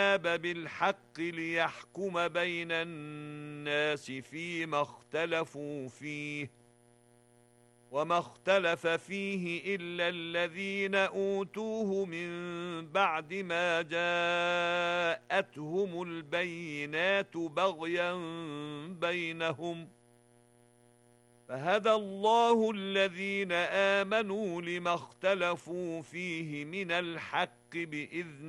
بالحق ليحكم بين الناس فيما اختلفوا فيه وما اختلف فيه إلا الذين أوتوه من بعد ما جاءتهم البينات بغيا بينهم فهدى الله الذين آمنوا لما اختلفوا فيه من الحق بإذنه